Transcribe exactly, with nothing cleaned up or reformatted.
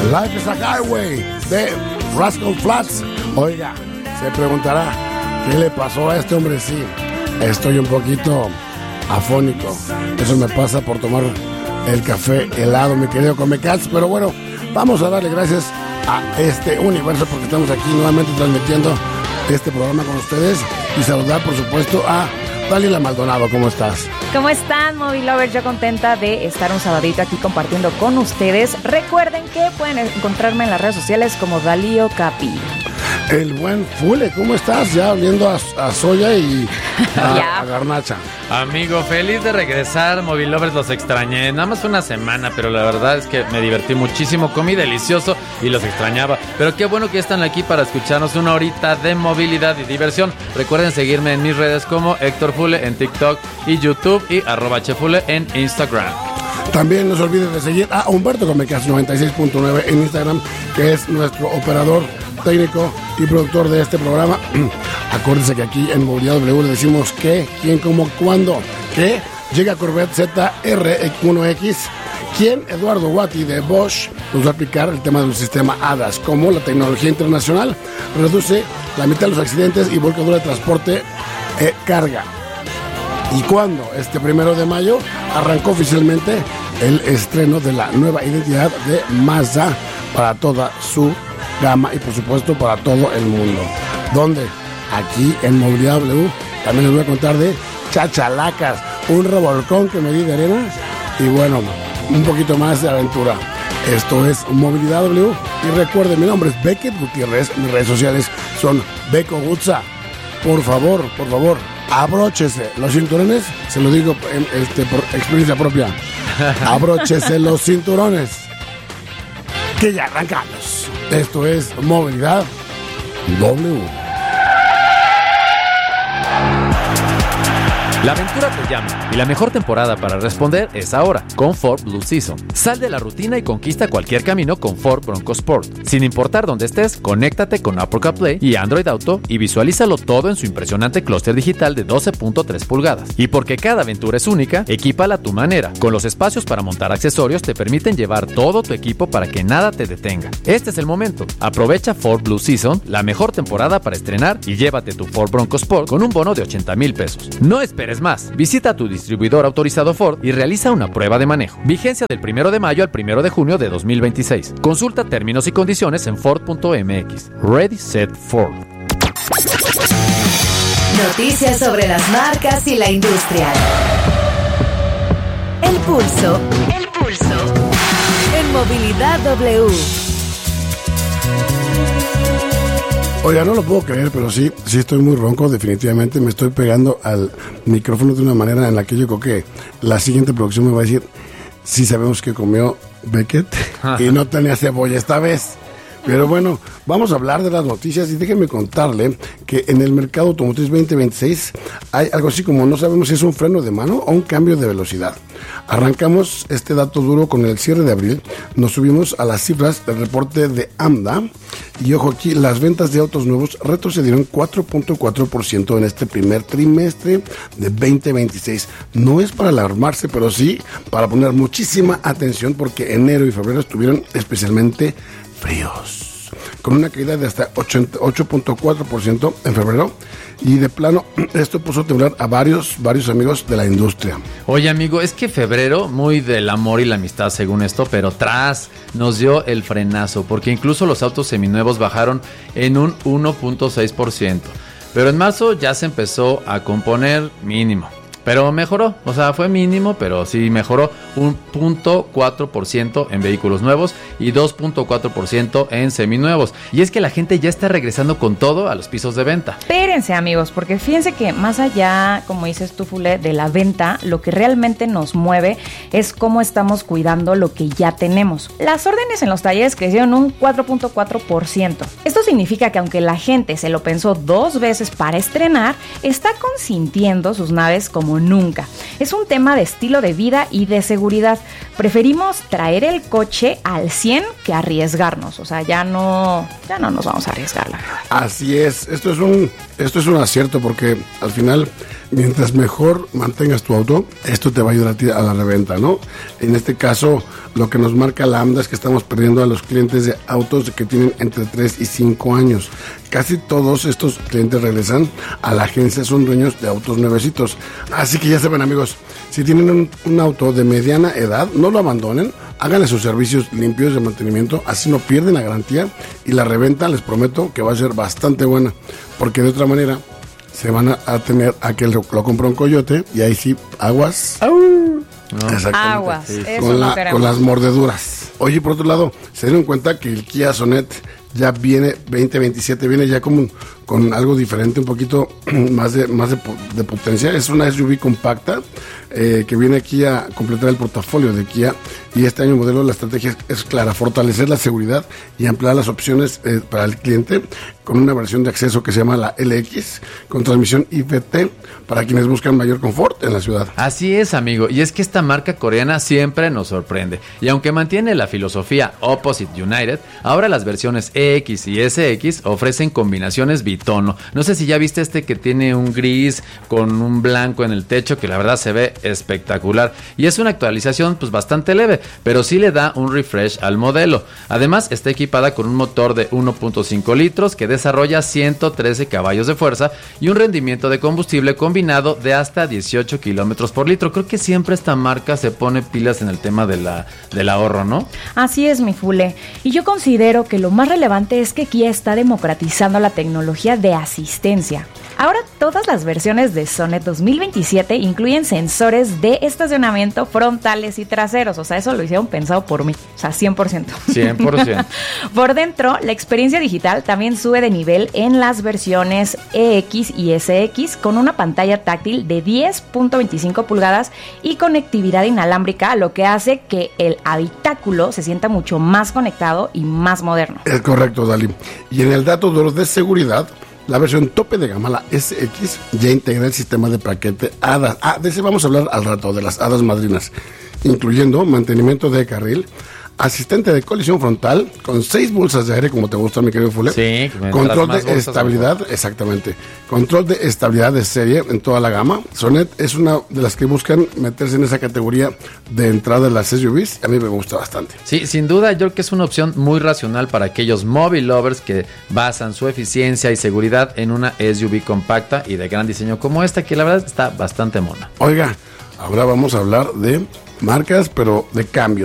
Life is a Highway de Rascal Flatts. Oiga, se preguntará, ¿qué le pasó a este hombre? Sí, estoy un poquito afónico. Eso me pasa por tomar el café helado, mi querido Comecats. Pero bueno, vamos a darle gracias a este universo porque estamos aquí nuevamente transmitiendo este programa con ustedes. Y saludar, por supuesto, a Dalila Maldonado. ¿Cómo estás? ¿Cómo están, Movie Lovers? Yo contenta de estar un sabadito aquí compartiendo con ustedes. Recuerden que pueden encontrarme en las redes sociales como Dalío Capi. El buen Fule, ¿cómo estás? Ya oliendo a, a soya y a, a garnacha. Amigo, feliz de regresar, Movie Lovers, los extrañé. Nada más una semana, pero la verdad es que me divertí muchísimo, comí delicioso y los extrañaba. Pero qué bueno que están aquí para escucharnos una horita de movilidad y diversión. Recuerden seguirme en mis redes como Héctor Fule en TikTok y YouTube y arroba Chefule en Instagram. También no se olviden de seguir a Humberto Comecats noventa y seis punto nueve en Instagram, que es nuestro operador técnico y productor de este programa. Acuérdense que aquí en Movilidad W le decimos qué, quién, cómo, cuándo. Que llega Corvette Z R uno X. Quien Eduardo Guati de Bosch nos va a explicar el tema del sistema A D A S, cómo la tecnología internacional reduce la mitad de los accidentes y volcadura de transporte eh, carga. Y cuando este primero de mayo arrancó oficialmente el estreno de la nueva identidad de Mazda para toda su gama y por supuesto para todo el mundo. Donde aquí en Movilidad W también les voy a contar de chachalacas, un revolcón que me di de arenas y bueno, un poquito más de aventura. Esto es Movilidad W y recuerden, mi nombre es Beckett Gutiérrez, mis redes sociales son Beco Gutza. Por favor, por favor, abróchese los cinturones, se lo digo este, por experiencia propia. Abróchese los cinturones, que ya arrancamos. Esto es Movilidad W. La aventura te llama y la mejor temporada para responder es ahora, con Ford Blue Season. Sal de la rutina y conquista cualquier camino con Ford Bronco Sport. Sin importar dónde estés, conéctate con Apple CarPlay y Android Auto y visualízalo todo en su impresionante clúster digital de doce punto tres pulgadas. Y porque cada aventura es única, equípala a tu manera. Con los espacios para montar accesorios te permiten llevar todo tu equipo para que nada te detenga. Este es el momento. Aprovecha Ford Blue Season, la mejor temporada para estrenar y llévate tu Ford Bronco Sport con un bono de ochenta mil pesos. No esperes más. Visita a tu distribuidor autorizado Ford y realiza una prueba de manejo. Vigencia del primero de mayo al primero de junio de dos mil veintiséis. Consulta términos y condiciones en Ford punto M X. Ready, set, Ford. Noticias sobre las marcas y la industria. El pulso. El pulso. En Movilidad W. Oiga, no lo puedo creer, pero sí, sí estoy muy ronco, definitivamente me estoy pegando al micrófono de una manera en la que yo creo que la siguiente producción me va a decir si sabemos que comió Beckett y no tenía cebolla esta vez. Pero bueno, vamos a hablar de las noticias y déjenme contarle que en el mercado automotriz veinte veintiséis hay algo así como no sabemos si es un freno de mano o un cambio de velocidad. Arrancamos este dato duro con el cierre de abril, nos subimos a las cifras del reporte de AMDA y ojo aquí, las ventas de autos nuevos retrocedieron cuatro punto cuatro por ciento en este primer trimestre de veinte veintiséis. No es para alarmarse, pero sí para poner muchísima atención porque enero y febrero estuvieron especialmente fríos, con una caída de hasta ocho punto cuatro por ciento en febrero y de plano esto puso a temblar a varios, varios amigos de la industria. Oye amigo, es que febrero muy del amor y la amistad según esto, pero tras nos dio el frenazo porque incluso los autos seminuevos bajaron en un uno punto seis por ciento, pero en marzo ya se empezó a componer mínimo. Pero mejoró, o sea, fue mínimo, pero sí mejoró un punto cuatro por ciento en vehículos nuevos y dos punto cuatro por ciento en seminuevos. Y es que la gente ya está regresando con todo a los pisos de venta. Espérense, amigos, porque fíjense que más allá, como dices tú, Fule, de la venta, lo que realmente nos mueve es cómo estamos cuidando lo que ya tenemos. Las órdenes en los talleres crecieron un cuatro punto cuatro por ciento. Esto significa que aunque la gente se lo pensó dos veces para estrenar, está consintiendo sus naves como nunca. Es un tema de estilo de vida y de seguridad. Preferimos traer el coche al cien que arriesgarnos. O sea, ya no, ya no nos vamos a arriesgar, la verdad. Así es. Esto es un, esto es un acierto porque al final mientras mejor mantengas tu auto, esto te va a ayudar a ti a la reventa, ¿no? En este caso, lo que nos marca la AMDA es que estamos perdiendo a los clientes de autos que tienen entre tres y cinco años. Casi todos estos clientes regresan a la agencia, son dueños de autos nuevecitos. Así que ya saben, amigos, si tienen un, un auto de mediana edad, no lo abandonen, háganle sus servicios limpios de mantenimiento, así no pierden la garantía, y la reventa les prometo que va a ser bastante buena, porque de otra manera se van a, a tener a que lo, lo compró un coyote y ahí sí, aguas. No. Exactamente. Aguas, sí. Eso Con, no la, con las mordeduras. Oye, por otro lado, se dieron cuenta que el Kia Sonet ya viene veinte veintisiete, viene ya como con algo diferente, un poquito más de más de, de potencia. Es una S U V compacta eh, que viene aquí a completar el portafolio de Kia, y este año modelo la estrategia es clara: fortalecer la seguridad y ampliar las opciones eh, para el cliente, con una versión de acceso que se llama la L X, con transmisión I V T para quienes buscan mayor confort en la ciudad. Así es, amigo, y es que esta marca coreana siempre nos sorprende, y aunque mantiene la filosofía Opposite United, ahora las versiones E X y S X ofrecen combinaciones bitono. No sé si ya viste este que tiene un gris con un blanco en el techo, que la verdad se ve espectacular, y es una actualización pues bastante leve, pero sí le da un refresh al modelo. Además está equipada con un motor de uno punto cinco litros que desarrolla ciento trece caballos de fuerza y un rendimiento de combustible combinado de hasta dieciocho kilómetros por litro. Creo que siempre esta marca se pone pilas en el tema de la, del ahorro, ¿no? Así es, mi Fule. Y yo considero que lo más relevante es que Kia está democratizando la tecnología de asistencia. Ahora todas las versiones de Sonet dos mil veintisiete incluyen sensores de estacionamiento frontales y traseros. O sea, eso lo hicieron pensado por mí. O sea, cien por ciento. cien por ciento. Por dentro, la experiencia digital también sube de nivel en las versiones E X y S X, con una pantalla táctil de diez punto veinticinco pulgadas y conectividad inalámbrica, lo que hace que el habitáculo se sienta mucho más conectado y más moderno. Es correcto, Dali. Y en el dato duro de seguridad, la versión tope de gama, la S X, ya integra el sistema de paquete A D A. Ah, de ese vamos a hablar al rato, de las hadas madrinas, incluyendo mantenimiento de carril, asistente de colisión frontal, con seis bolsas de aire, como te gusta, mi querido Fule. Sí, control de estabilidad, exactamente. Control de estabilidad de serie en toda la gama. Sonet es una de las que buscan meterse en esa categoría de entrada de las S U Vs. A mí me gusta bastante. Sí, sin duda, yo creo que es una opción muy racional para aquellos móvil lovers que basan su eficiencia y seguridad en una S U V compacta y de gran diseño como esta, que la verdad está bastante mona. Oiga, ahora vamos a hablar de marcas, pero de cambios.